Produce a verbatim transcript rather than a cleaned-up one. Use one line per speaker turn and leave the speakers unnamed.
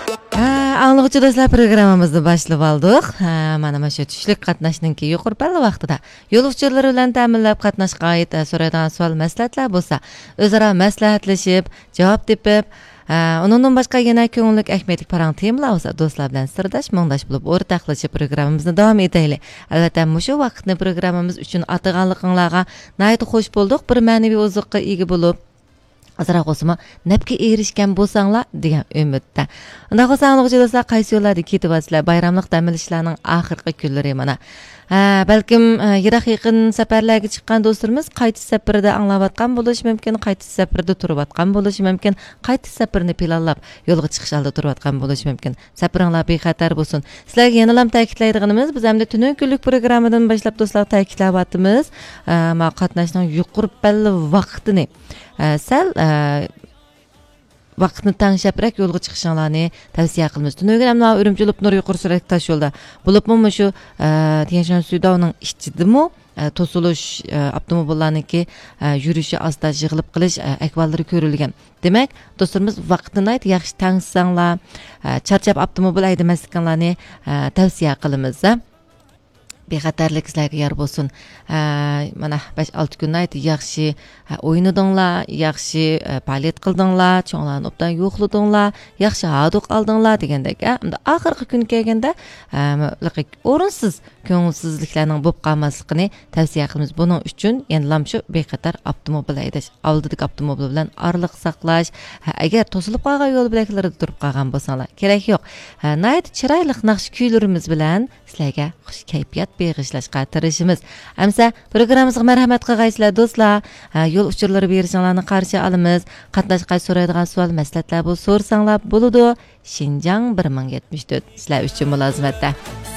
Anlıqçı dostlar programımızı başlap aldıq. Mana məşə düşlük qatnaşnınki yuqur ballı vaqtida yol uçurları bilan ta'minlab qatnashqa oid so'raydigan savol maslahatlar bo'lsa, o'zaro maslahatlashib, javob tepib, undan boshqa yana ko'ngillik ahmiyatli parang temalar bo'lsa, do'stlar bilan sirdash, mungdash bo'lib o'rtaqlashib programmamizni davom etaylik. Albatta, mushu vaqtni programmamiz uchun atag'anliqinglarga nayt xush bo'ldik. Bir ma'naviy oziqqa ega bo'lib azroq o'simi napga erishgan bo'lsanglar degan umidda. Unda qo'sanliqchi do'stlar, qaysi yo'llarda ketyapsizlar? Bayramlik dam olishlarning oxirgi kunlari mana. Ha, balkim yiroq yaqin safarlarga chiqqan do'stlarimiz qaytish safarida anglayotgan bo'lishi mumkin, qaytish safarida turayotgan bo'lishi mumkin, qaytish safarini planlab yo'lga chiqish oldi turayotgan bo'lishi mumkin. Safaringlar bexatar bo'lsin. Sizlarga yana ham ta'kidlaydiganimiz, biz hamda tunun kunlik programmadan boshlab do'stlar ta'kidlayapmiz. Ma qatnashning yuqori balli vaqtini sal vaqtni tanglashibroq yo'lga chiqishinglarni tavsiya qilamiz. Tunugin hamma Urumchilib nur yuqori surat tash yo'lda. Bo'libmi shu Tianshan Sudovning ichidimi to'silish avtomobillarniki yurishi asta yig'ilib qilish ahvollari ko'rilgan. Demak, do'stlarimiz vaqtini yaxshi tanglashsanglar, charchab avtomobil haydamasliklarini tavsiya qilamiz. Bexatarlik sizlarga yor bo'lsin. Mana besh olti kundan yaxshi o'ynadinglar, yaxshi faoliyat qildinglar, cho'nglarni obdan yo'qladinglar, yaxshi haduq oldinglar degandek. Endi oxirgi kun kelganda o'rinsiz ko'ngilsizliklarning bo'lib qolmasligini tavsiya qilamiz. Buning uchun yana shu bexatar avtomobil haydash, oldidagi avtomobil bilan orliq saqlash, agar to'silib qolgan yo'l bilaklarida turib qolgan bo'lsanglar, kerak yo'q. Nayt chiroyli naqsh kuylarimiz bilan sizlarga xush kayfiyat beg'ishlashga tirishimiz. Amsa programmamizga marhamat qilgaysizlar do'stlar. Yo'l uchurlari berishinglarni qarshi olamiz. Qatnashga so'raydigan savol maslahatlar bo'lsa so'rsanglar bo'ladi. Xinjiang bir ming yetmish to'rt sizlar uchun mulozimatda.